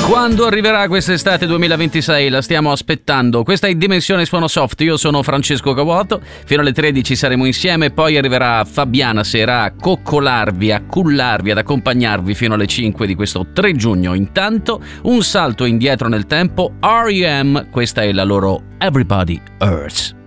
Quando arriverà quest'estate 2026? La stiamo aspettando. Questa è Dimensione Suono Soft. Io sono Francesco Cavuoto. Fino alle 13 saremo insieme. Poi arriverà Fabiana Sera a coccolarvi, a cullarvi, ad accompagnarvi fino alle 5 di questo 3 giugno. Intanto un salto indietro nel tempo. R.E.M. Questa è la loro Everybody Hurts.